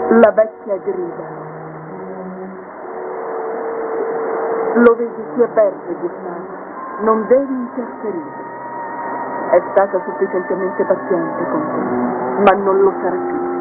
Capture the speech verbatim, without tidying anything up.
La vecchia grida. Lo vedi, si avverte, Gustavo. Non devi interferire. È stata sufficientemente paziente con te, ma non lo sarà più.